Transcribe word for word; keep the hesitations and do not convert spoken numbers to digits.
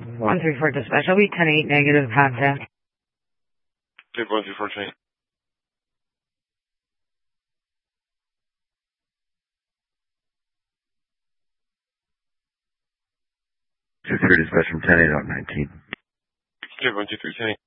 one three four dispatch. I'll be ten eight negative contact. Okay, one three four ten eight. two three dispatch from ten eight out nineteen. Okay, one two three ten eight.